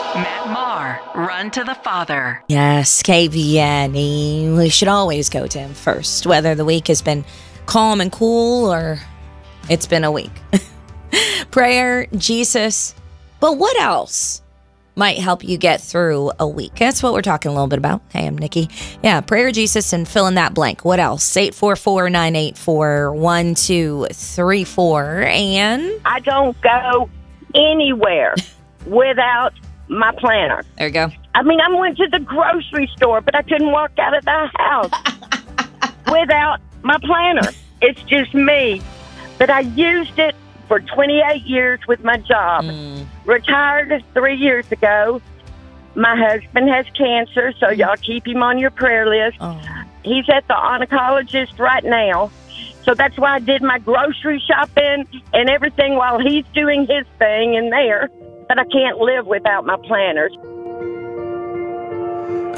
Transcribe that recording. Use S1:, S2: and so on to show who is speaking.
S1: Matt Maher, Run to the Father.
S2: Yes, KVNE. We should always go to him first, whether the week has been calm and cool or it's been a week. Prayer, Jesus. But what else might help you get through a week? That's what we're talking a little bit about. Hey, I'm Nikki. Yeah, prayer, Jesus, and fill in that blank. What else? 844-984-1234. And
S3: I don't go anywhere without my planner.
S2: there you go.
S3: I mean, I went to the grocery store, but I couldn't walk out of the house without my planner. It's just me. But I used it for 28 years with my job. Retired 3 years ago. My husband has cancer, so y'all keep him on your prayer list.
S2: Oh.
S3: He's at the oncologist right now. So that's why I did my grocery shopping and everything while he's doing his thing in there. But I can't live without my planners.